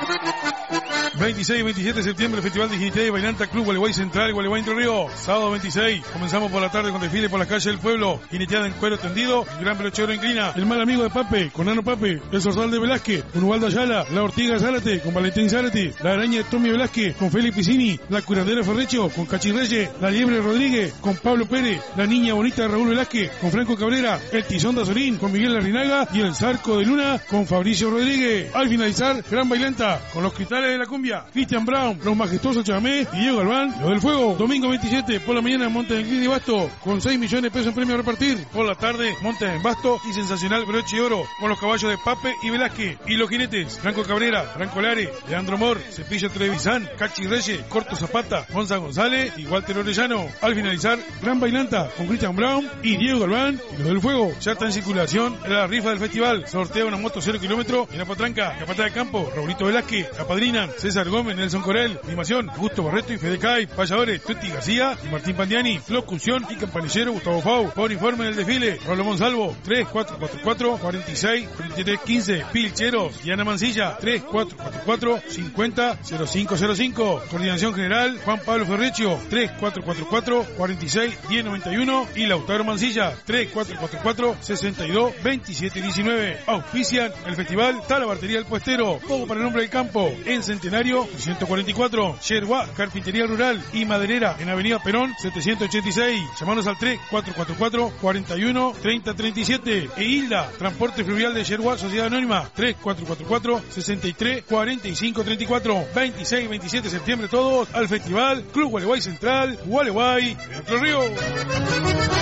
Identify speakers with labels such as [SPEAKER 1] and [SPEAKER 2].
[SPEAKER 1] 26 y 27 de septiembre, Festival de Jinete y Bailanta, Club Gualeguay Central, Gualeguay Entre Ríos. Sábado 26, comenzamos por la tarde con desfile por las calles del pueblo, jineteada en cuero tendido, el gran pelochero inclina, el mal amigo de Pape, con Nano Pape, el Zorzal de Velázquez, con Ubaldo Ayala, la Ortiga Zárate, con Valentín Zárate, la araña de Tommy Velázquez, con Félix Piscini, la curandera Ferrecho, con Cachi Reyes, la liebre Rodríguez, con Pablo Pérez, la niña bonita de Raúl Velázquez, con Franco Cabrera, el tizón de Azorín, con Miguel Larrinaga y el Zarco de Luna, con Fabricio Rodríguez. Al finalizar, gran bailanta, con los cristales de la cumbia, Cristian Brown, los majestuosos Chamé y Diego Galván, los del fuego. Domingo 27, por la mañana, Montes de Inclina y Basto, con 6 millones de pesos en premio a repartir. Por la tarde, Montes en Basto y sensacional broche de oro, con los caballos de Pape y Velázquez. Y los jinetes, Franco Cabrera, Franco Lare, Leandro Mor, Cepillo Trevisan, Cachi Reyes, Corto Zapata, Gonza González y Walter Orellano. Al finalizar, gran bailanta, con Cristian Brown y Diego Galván y los del fuego. Ya está en circulación la rifa del festival. Sortea una moto 0 kilómetros en la potranca, Capataz de Campo, Raulito Velázquez, apadrinan César Gómez, Nelson Corel, animación, Gusto Barreto y Fede Cay, payadores, Tuti García y Martín Pandiani, locución y campanillero Gustavo Fau. Por informe del desfile, Rollo Monsalvo, 3444 46 43 15, Pilcheros, Diana Mancilla, 3444 50 0505. Coordinación general, Juan Pablo Ferrecho, 3444 46 1091 y Lautaro Mancilla, 3444 62 27 19. Auspician el festival Talabartería del Puestero, todo para el nombre del campo, en Centenario 144, Yerba, Carpintería Rural y Maderera en Avenida Perón 786. Llamanos al 3444 41 30 37. E Hilda, Transporte Fluvial de Yerba, Sociedad Anónima, 3444 63 45 34. 26 y 27 de septiembre todos al festival Club Gualeguay Central, Gualeguay, Entre Ríos.